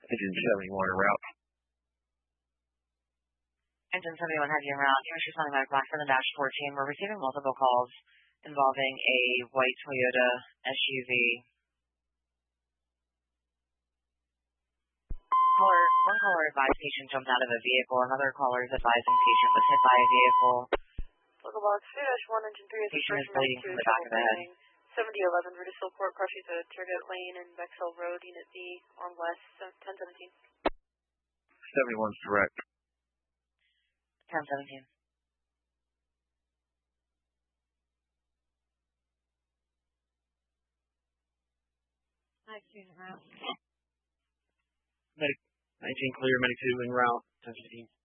Engine 71 en route. Engine 71 has you en route. You're responding back black from the dash 14. We're receiving multiple calls involving a white Toyota SUV. One caller advised patient jumped out of a vehicle. Another caller is advising patient was hit by a vehicle. Local box 2-1, engine 3 is patient is bleeding from the back of the head. 7011, Rudisill Court crosses a Turgot Lane and Bexell Road, Unit B, on west, 1017. 71's direct. 1017. Nice unit route. Medic 19 clear, Medic 2 en route, 1015.